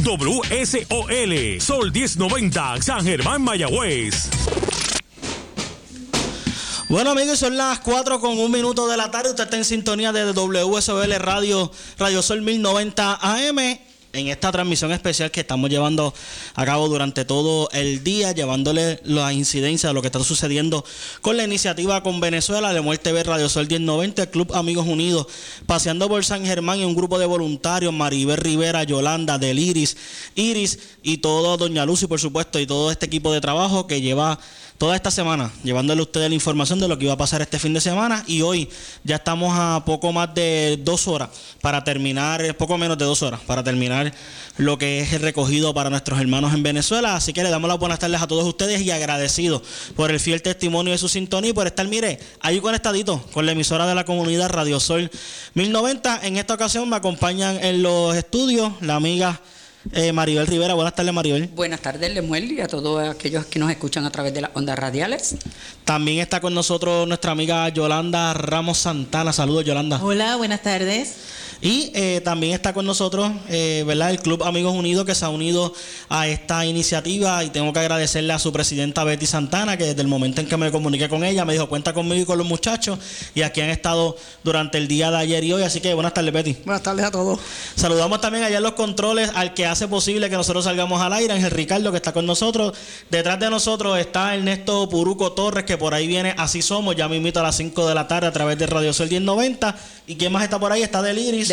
WSOL, Sol 1090, San Germán, Mayagüez. Bueno, amigos, son las 4:01 de la tarde. Usted está en sintonía de WSOL Radio Sol 1090 AM. En esta transmisión especial que estamos llevando a cabo durante todo el día, llevándole las incidencias de lo que está sucediendo con la iniciativa con Venezuela de Muerte TV Radio Sol 1090, el Club Amigos Unidos, paseando por San Germán y un grupo de voluntarios, Maribel Rivera, Yolanda, del Iris y todo, Doña Lucy, por supuesto, y todo este equipo de trabajo que lleva toda esta semana llevándole a ustedes la información de lo que iba a pasar este fin de semana, y hoy ya estamos a poco más de 2 horas para terminar, poco menos de 2 horas para terminar lo que es el recogido para nuestros hermanos en Venezuela. Así que le damos las buenas tardes a todos ustedes y agradecidos por el fiel testimonio de su sintonía y por estar, mire, ahí conectadito con la emisora de la comunidad Radio Sol 1090. En esta ocasión me acompañan en los estudios la amiga Maribel Rivera. Buenas tardes, Maribel. Buenas tardes, Lemuel, y a todos aquellos que nos escuchan a través de las ondas radiales. También está con nosotros nuestra amiga Yolanda Ramos Santana. Saludos, Yolanda. Hola, buenas tardes. Y también está con nosotros, ¿verdad?, el Club Amigos Unidos, que se ha unido a esta iniciativa, y tengo que agradecerle a su presidenta Betty Santana, que desde el momento en que me comuniqué con ella me dijo: cuenta conmigo y con los muchachos, y aquí han estado durante el día de ayer y hoy. Así que buenas tardes, Betty. Buenas tardes a todos. Saludamos también allá en los controles al que hace posible que nosotros salgamos al aire, Ángel Ricardo, que está con nosotros. Detrás de nosotros está Ernesto Puruco Torres, que por ahí viene Así Somos, ya me invito a las 5 de la tarde a través de Radio Sol 1090. ¿Y quién más está por ahí? Está del Iris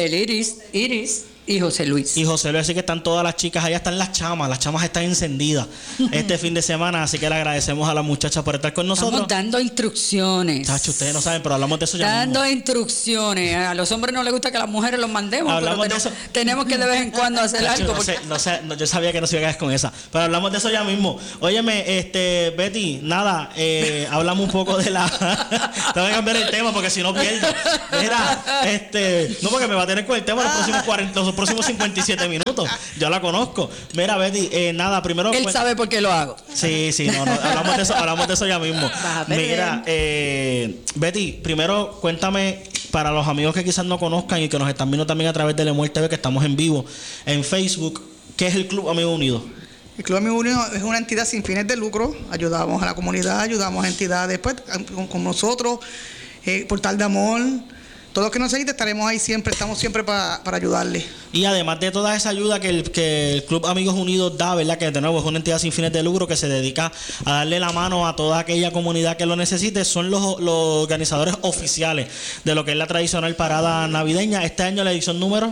y José Luis. Así que están todas las chicas, allá están las chamas están encendidas este fin de semana, así que le agradecemos a las muchachas por estar con nosotros. Estamos dando instrucciones. Tacho, ustedes no saben, pero hablamos de eso ya dando mismo. Instrucciones. A los hombres no les gusta que las mujeres los mandemos, hablamos pero de eso. Tenemos que de vez en cuando hacer Tacho, algo. No sé, yo sabía que no se iba a quedar con esa, pero hablamos de eso ya mismo. Óyeme, Betty, nada, hablamos un poco de la... Te voy a cambiar el tema porque si no pierdo. Mira, no, porque me va a tener con el tema los próximos 57 minutos. Yo la conozco. Mira, Betty, nada, primero... Él sabe por qué lo hago. Sí, no, hablamos de eso ya mismo. Mira, Betty, primero cuéntame, para los amigos que quizás no conozcan y que nos están viendo también a través de Lemuel TV, que estamos en vivo en Facebook, ¿qué es el Club Amigos Unidos? El Club Amigos Unidos es una entidad sin fines de lucro. Ayudamos a la comunidad, ayudamos a entidades pues, con nosotros, Portal de Amor. Todo lo que nos necesite estaremos ahí siempre, estamos siempre para ayudarle. Y además de toda esa ayuda que el Club Amigos Unidos da, ¿verdad?, que de nuevo es una entidad sin fines de lucro que se dedica a darle la mano a toda aquella comunidad que lo necesite, son los organizadores oficiales de lo que es la tradicional parada navideña. Este año la edición número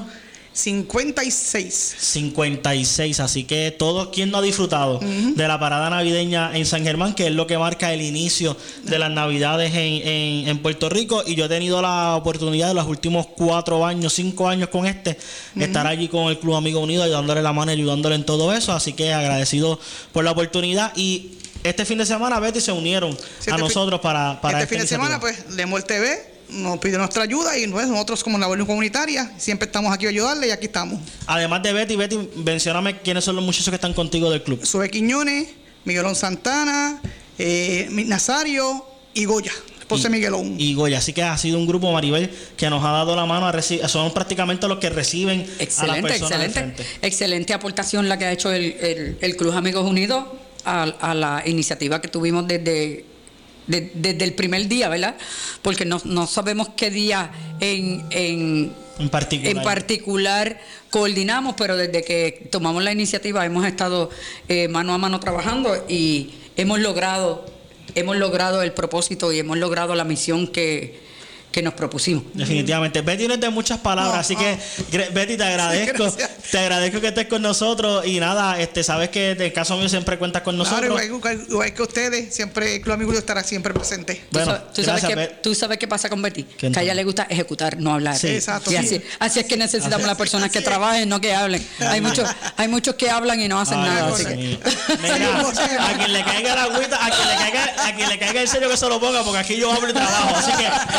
56, así que todo quien no ha disfrutado de la parada navideña en San Germán, que es lo que marca el inicio de las navidades en Puerto Rico, y yo he tenido la oportunidad de los últimos 5 años con estar allí con el Club Amigos Unidos, ayudándole la mano y ayudándole en todo eso, así que agradecido por la oportunidad. Y este fin de semana, Betty, se unieron a nosotros para este fin de semana, pues, Lemuel TV nos pide nuestra ayuda, y nosotros, como la labor comunitaria, siempre estamos aquí a ayudarle, y aquí estamos. Además de Betty, mencióname quiénes son los muchachos que están contigo del club. Zoe Quiñones, Miguelón Santana, Nazario y Goya, esposa de Miguelón. Y Goya, así que ha sido un grupo, Maribel, que nos ha dado la mano son prácticamente los que reciben a las personas. Excelente aportación la que ha hecho el Club Amigos Unidos a la iniciativa que tuvimos desde el primer día, ¿verdad? Porque no sabemos qué día en particular coordinamos, pero desde que tomamos la iniciativa hemos estado mano a mano trabajando, y hemos logrado el propósito y hemos logrado la misión que nos propusimos. Definitivamente. Betty no es de muchas palabras, así que Betty, te agradezco. Sí, te agradezco que estés con nosotros, y nada, sabes que en el caso mío siempre cuentas con nosotros. Claro, igual que ustedes, siempre el Club Amigos estará siempre presente. Bueno, ¿tú sabes qué pasa con Betty? Que a ella le gusta ejecutar, no hablar. Sí, exacto. Y así es que necesitamos las personas que trabajen, no que hablen. Hay muchos que hablan y no hacen nada. Así que... Mira, a quien le caiga la agüita, a quien le caiga el sello, que se lo ponga, porque aquí yo hablo y trabajo. Así que eso no es para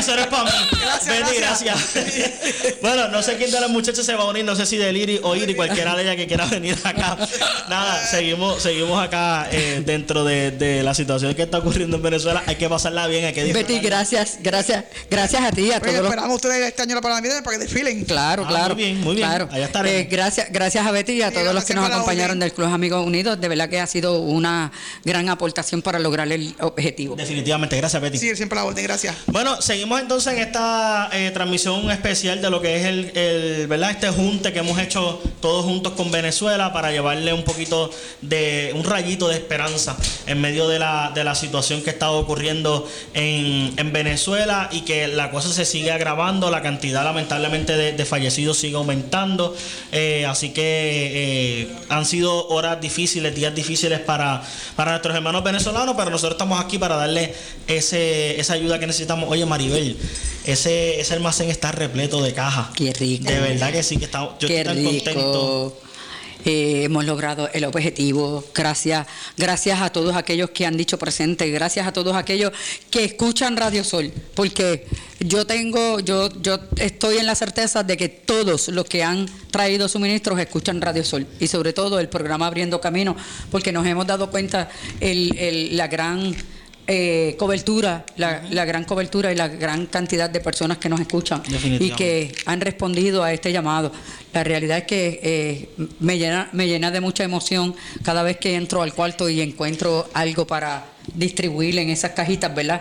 para mí. Betty, gracias. Bueno, no sé quién de las muchachas se va a unir, no sé si Deliri o Iri, cualquiera de ellas que quiera venir acá. Nada, seguimos acá dentro de la situación que está ocurriendo en Venezuela. Hay que pasarla bien, hay que disfrutar. Betty, gracias a ti, a todos. Esperamos ustedes este año para la Navidad para que desfilen. Claro. Muy bien. Claro. Allá estaremos. Gracias a Betty y a todos los que nos acompañaron del Club Amigos Unidos. De verdad que ha sido una gran aportación para lograr el objetivo. Definitivamente, gracias Betty. Sí, siempre la orden, gracias. Bueno, seguimos entonces en esta transmisión especial de lo que es el ¿verdad? Este junte que hemos hecho todos juntos con Venezuela para llevarle un poquito de un rayito de esperanza en medio de la situación que está ocurriendo en Venezuela y que la cosa se sigue agravando, la cantidad lamentablemente de fallecidos sigue aumentando, así que han sido horas difíciles, días difíciles para nuestros hermanos venezolanos, pero nosotros estamos aquí para darle esa ayuda que necesitamos. Oye, Maribel, ese almacén está repleto de cajas. Qué rico. De verdad que sí, que yo estoy tan contento. Hemos logrado el objetivo. Gracias a todos aquellos que han dicho presente, gracias a todos aquellos que escuchan Radio Sol, porque yo estoy en la certeza de que todos los que han traído suministros escuchan Radio Sol y sobre todo el programa Abriendo Camino, porque nos hemos dado cuenta la gran cobertura, la gran cobertura y la gran cantidad de personas que nos escuchan y que han respondido a este llamado. La realidad es que me llena de mucha emoción cada vez que entro al cuarto y encuentro algo para distribuir en esas cajitas, ¿verdad?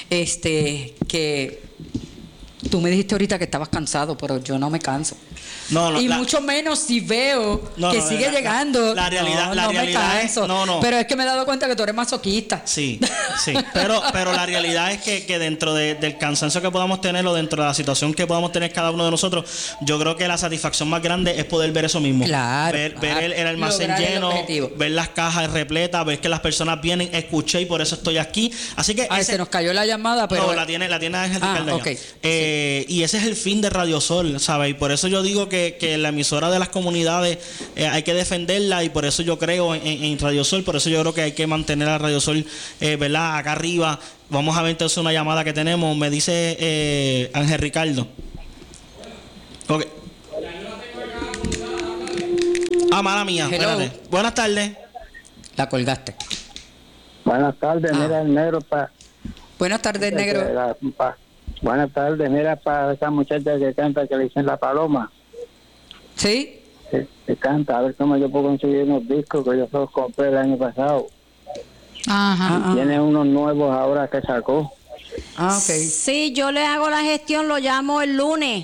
Que tú me dijiste ahorita que estabas cansado, pero yo no me canso. Mucho menos si veo que sigue llegando. La realidad me canso. es, pero es que me he dado cuenta que tú eres masoquista. Sí. Pero la realidad es que dentro del cansancio que podamos tener o dentro de la situación que podamos tener cada uno de nosotros, yo creo que la satisfacción más grande es poder ver eso mismo. Ver el almacén lleno, ver las cajas repletas, ver que las personas vienen, escuché y por eso estoy aquí. Así que se nos cayó la llamada, pero no, la tiene Ángel Ricardo. Okay. Y ese es el fin de Radio Sol, ¿sabes? Y por eso yo digo que la emisora de las comunidades hay que defenderla y por eso yo creo en Radio Sol, por eso yo creo que hay que mantener a Radio Sol, ¿verdad? Acá arriba. Vamos a ver entonces una llamada que tenemos. Me dice Ángel Ricardo. Ok. Mala mía. Espérate. Buenas tardes. La colgaste. Buenas tardes, mira el negro Buenas tardes, negro. Buenas tardes, mira para esa muchacha que canta, que le dicen La Paloma. ¿Sí? Que canta, a ver cómo yo puedo conseguir unos discos que yo los compré el año pasado. Ajá. Tiene unos nuevos ahora que sacó. Okay. Sí, yo le hago la gestión, lo llamo el lunes.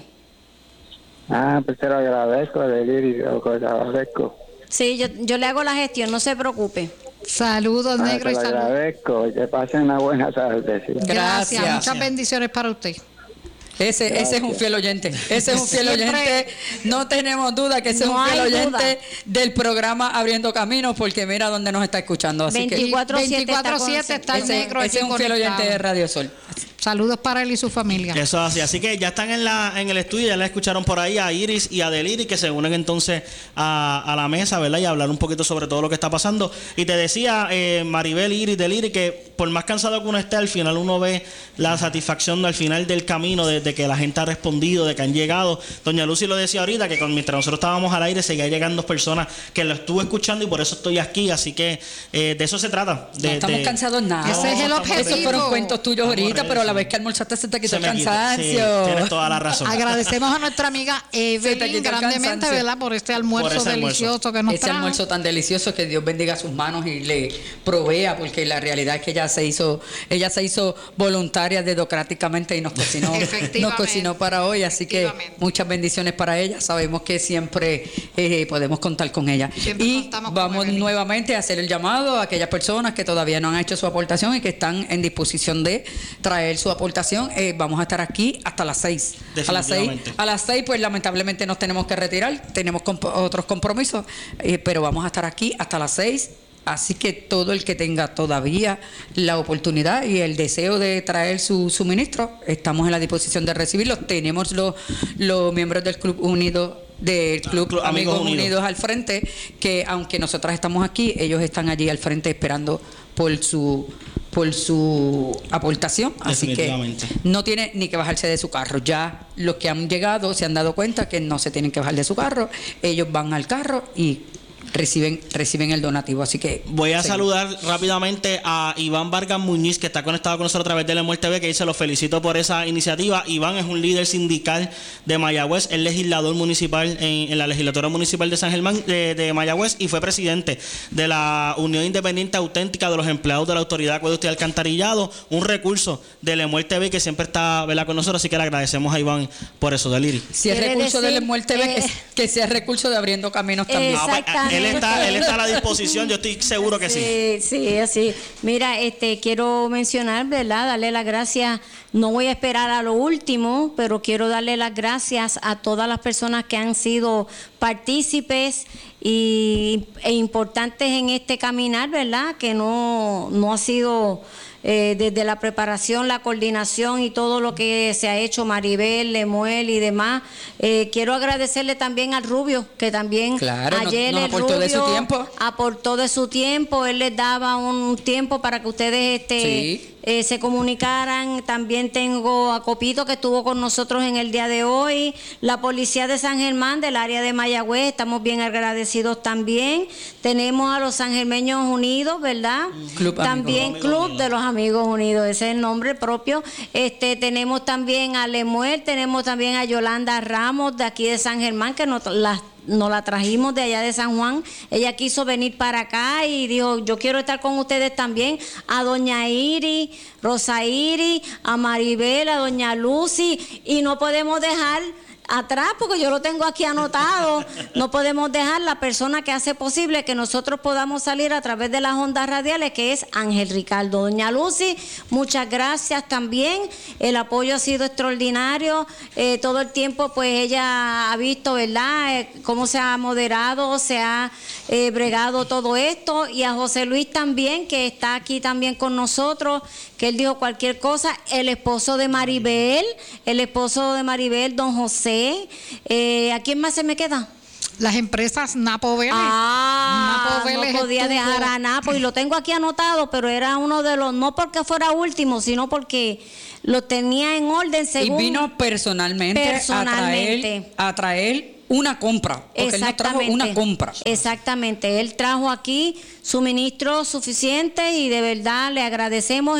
Pues te lo agradezco, lo agradezco. Sí, yo le hago la gestión, no se preocupe. Saludos, negro, y saludos. Te lo agradezco, que pasen una buena tarde. Sí. Gracias, muchas bendiciones para usted. Ese es un fiel oyente. Ese es un fiel oyente. No tenemos duda que ese es un fiel oyente del programa Abriendo Caminos, porque mira dónde nos está escuchando. Así 24/7 está el negro. Ese es un fiel oyente de Radio Sol. Saludos para él y su familia. Eso así. Así que ya están en el estudio, ya la escucharon por ahí a Iris y a Deliri, que se unen entonces a la mesa, ¿verdad? Y a hablar un poquito sobre todo lo que está pasando. Y te decía, Maribel, Iris, Deliri, que por más cansado que uno esté, al final uno ve la satisfacción al final del camino de que la gente ha respondido, de que han llegado. Doña Lucy lo decía ahorita, que mientras nosotros estábamos al aire, seguía llegando personas que lo estuve escuchando y por eso estoy aquí. Así que de eso se trata. No estamos cansados nada. Ese es el objetivo. Esos fueron cuentos tuyos ahorita, pero a la vez que almorzaste se te quitó el cansancio. Sí, tienes toda la razón. Agradecemos a nuestra amiga Evelyn grandemente, ¿verdad? Por este almuerzo delicioso que nos trajo. Ese almuerzo tan delicioso, que Dios bendiga sus manos y le provea, porque la realidad es que ella se hizo voluntaria dedocráticamente y nos cocinó para hoy, así que muchas bendiciones para ella. Sabemos que siempre podemos contar con ella. Y vamos nuevamente a hacer el llamado a aquellas personas que todavía no han hecho su aportación y que están en disposición de traer su aportación. Vamos a estar aquí hasta las 6. A las 6 pues lamentablemente nos tenemos que retirar, tenemos otros compromisos, pero vamos a estar aquí hasta las 6. Así que todo el que tenga todavía la oportunidad y el deseo de traer su suministro, estamos en la disposición de recibirlos. Tenemos los miembros del Club Unido, del Club Amigos Unidos al frente, que aunque nosotras estamos aquí, ellos están allí al frente esperando por su aportación, así que Definitivamente. no tiene ni que bajarse de su carro. Ya los que han llegado se han dado cuenta que no se tienen que bajar de su carro, ellos van al carro y reciben el donativo, así que voy a sí. saludar rápidamente a Iván Vargas Muñiz, que está conectado con nosotros a través de Lemol TV, que dice: los felicito por esa iniciativa. Iván es un líder sindical de Mayagüez, es legislador municipal en la legislatura municipal de San Germán de Mayagüez, y fue presidente de la Unión Independiente Auténtica de los Empleados de la Autoridad de Acueducto y Alcantarillado, un recurso de Lemol TV que siempre está, ¿verdad?, con nosotros, así que le agradecemos a Iván por eso. Daliri. Si es recurso de Lemol TV, que sea recurso de Abriendo Caminos también. Exactamente. Él está a la disposición, yo estoy seguro que sí. Sí, así. Mira, quiero mencionar, ¿verdad? Darle las gracias. No voy a esperar a lo último, pero quiero darle las gracias a todas las personas que han sido partícipes e importantes en este caminar, ¿verdad? Que no ha sido desde la preparación, la coordinación y todo lo que se ha hecho, Maribel, Lemuel y demás. Quiero agradecerle también al Rubio, que también ayer nos aportó el Rubio de su tiempo. aportó de su tiempo. Él les daba un tiempo para que ustedes se comunicaran. También tengo a Copito, que estuvo con nosotros en el día de hoy. La policía de San Germán, del área de Mayagüez, estamos bien agradecidos también. Tenemos a los Sangermeños Unidos, ¿verdad? También Club de los Amigos Unidos, ese es el nombre propio. Tenemos también a Lemuel, tenemos también a Yolanda Ramos, de aquí de San Germán, que nos la trajimos de allá de San Juan. Ella quiso venir para acá y dijo: yo quiero estar con ustedes también. A doña Iri, Rosa Iri, a Maribel, a doña Lucy, y no podemos dejar atrás, porque yo lo tengo aquí anotado, no podemos dejar la persona que hace posible que nosotros podamos salir a través de las ondas radiales, que es Ángel Ricardo. Doña Lucy, muchas gracias también, el apoyo ha sido extraordinario, todo el tiempo pues ella ha visto, ¿verdad?, cómo se ha moderado, se ha bregado todo esto, y a José Luis también, que está aquí también con nosotros, que él dijo cualquier cosa, el esposo de Maribel, don José. ¿A quién más se me queda? Las empresas Napo Vélez. Napo Vélez no podía dejar a Napo, y lo tengo aquí anotado, pero era uno de los, no porque fuera último, sino porque lo tenía en orden según. Y vino personalmente. A traer una compra, porque él nos trajo una compra. Exactamente, él trajo aquí suministros suficientes y de verdad le agradecemos.